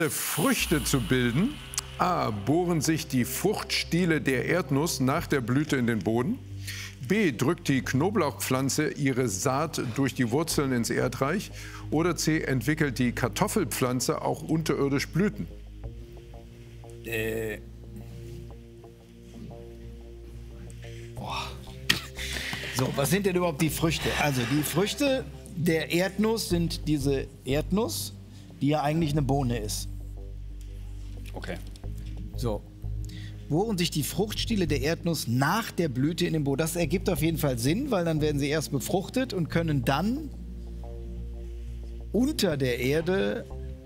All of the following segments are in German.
Früchte zu bilden. A. Bohren sich die Fruchtstiele der Erdnuss nach der Blüte in den Boden. B. Drückt die Knoblauchpflanze ihre Saat durch die Wurzeln ins Erdreich. Oder C. Entwickelt die Kartoffelpflanze auch unterirdisch Blüten. So, was sind denn überhaupt die Früchte? Also die Früchte der Erdnuss sind diese Erdnuss, die ja eigentlich eine Bohne ist. Okay. So. Bohren sich die Fruchtstiele der Erdnuss nach der Blüte in den Boden. Das ergibt auf jeden Fall Sinn, weil dann werden sie erst befruchtet und können dann unter der Erde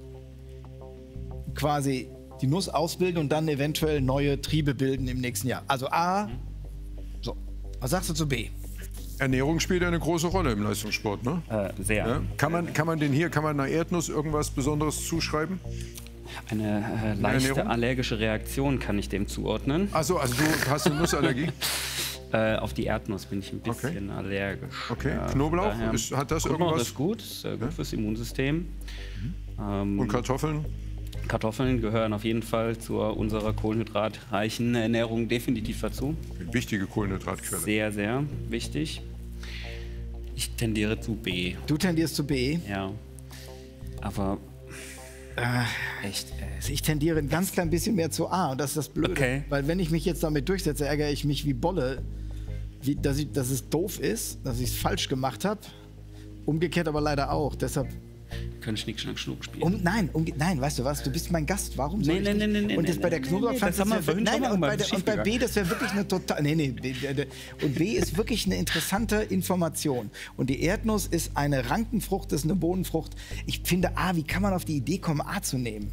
quasi die Nuss ausbilden und dann eventuell neue Triebe bilden im nächsten Jahr. Also A. So. Was sagst du zu B? Ernährung spielt eine große Rolle im Leistungssport, ne? Sehr. Ja? Kann man einer Erdnuss irgendwas Besonderes zuschreiben? Eine leichte Ernährung? allergische Reaktion kann ich dem zuordnen. Also du hast eine Nussallergie? Auf die Erdnuss bin ich ein bisschen allergisch. Okay. Ja, Knoblauch, hat das Knoblauch irgendwas? ist gut, ist gut fürs Immunsystem. Und Kartoffeln? Kartoffeln gehören auf jeden Fall zu unserer kohlenhydratreichen Ernährung definitiv dazu. Wichtige Kohlenhydratquelle. Sehr, sehr wichtig. Ich tendiere zu B. Du tendierst zu B. Ja. Aber echt. Ich tendiere ein ganz klein bisschen mehr zu A und das ist das Blöde. Okay. Weil wenn ich mich jetzt damit durchsetze, ärgere ich mich wie Bolle, dass es doof ist, dass ich es falsch gemacht habe. Umgekehrt aber leider auch. Deshalb. Wir können Schnick, Schnack, Schnuck spielen. Nein, weißt du was? Du bist mein Gast. Warum soll ich nicht? Und das bei der Knoblauchpflanze. das haben wir vorhin schon mal und gemacht, bei B, das wäre wirklich eine total. Und B ist wirklich eine interessante Information. Und die Erdnuss ist eine Rankenfrucht, ist eine Bohnenfrucht. Ich finde A, wie kann man auf die Idee kommen, A zu nehmen?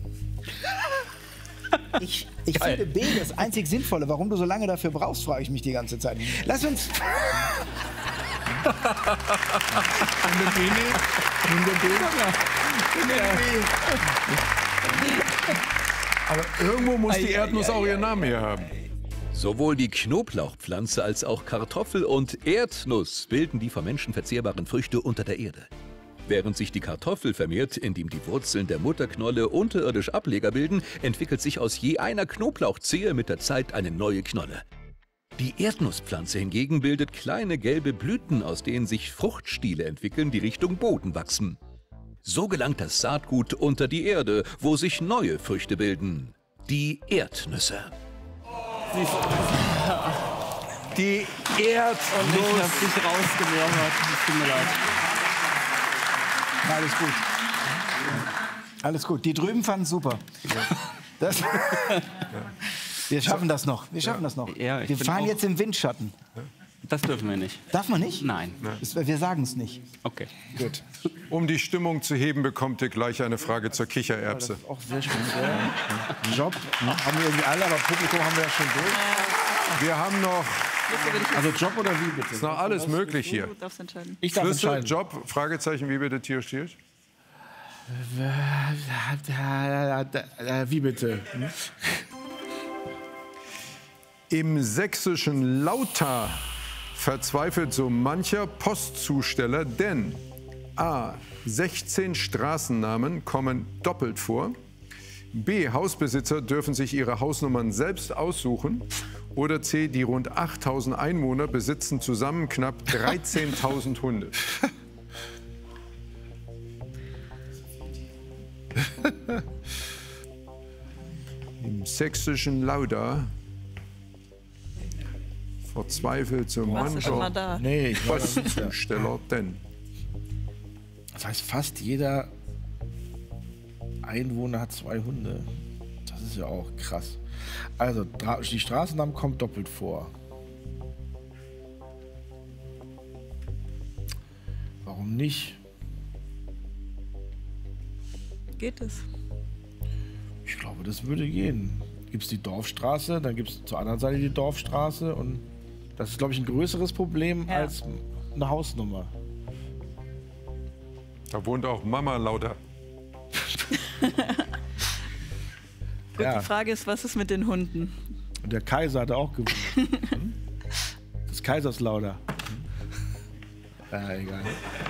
Ich finde B das einzig Sinnvolle. Warum du so lange dafür brauchst, frage ich mich die ganze Zeit. Lass uns. Aber irgendwo muss die Erdnuss auch ihren Namen her haben. Sowohl die Knoblauchpflanze als auch Kartoffel und Erdnuss bilden die vom Menschen verzehrbaren Früchte unter der Erde. Während sich die Kartoffel vermehrt, indem die Wurzeln der Mutterknolle unterirdisch Ableger bilden, entwickelt sich aus je einer Knoblauchzehe mit der Zeit eine neue Knolle. Die Erdnusspflanze hingegen bildet kleine gelbe Blüten, aus denen sich Fruchtstiele entwickeln, die Richtung Boden wachsen. So gelangt das Saatgut unter die Erde, wo sich neue Früchte bilden. Die Erdnüsse. Die Erdnuss. Und ich hab dich rausgeworfen. Es tut mir leid. Alles gut. Alles gut. Die drüben fanden es super. Das, wir schaffen das noch. Wir schaffen das noch. Ja, wir fahren jetzt im Windschatten. Das dürfen wir nicht. Darf man nicht? Nein. Wir sagen es nicht. Okay. Gut. Um die Stimmung zu heben, bekommt ihr gleich eine Frage zur Kichererbse. Auch sehr spannend. Job haben wir irgendwie alle, aber Publikum haben wir ja schon durch. Wir haben noch, Also Job oder wie bitte? ist noch alles möglich hier. Du darfst entscheiden. Ich darf Flüsse, entscheiden. Job, Fragezeichen, wie bitte, Tier stiert? Wie bitte? Im sächsischen Lauter verzweifelt so mancher Postzusteller, denn A. 16 Straßennamen kommen doppelt vor. B. Hausbesitzer dürfen sich ihre Hausnummern selbst aussuchen. Oder C. Die rund 8000 Einwohner besitzen zusammen knapp 13.000 Hunde. Im sächsischen Lauter verzweifelt so Immer mancher da. Nee, ich war das nicht. Postzusteller, denn Das heißt, fast jeder Einwohner hat 2 Hunde. Das ist ja auch krass. Also, die Straßennamen kommen doppelt vor. Warum nicht? Geht es? Ich glaube, das würde gehen. Gibt es die Dorfstraße, dann gibt es zur anderen Seite die Dorfstraße und das ist, glaube ich, ein größeres Problem als eine Hausnummer. da wohnt auch Mama Lauter. Gut, die Frage ist, was ist mit den Hunden? Und der Kaiser hat auch gewonnen. Das Kaiserslauder. Ja, egal.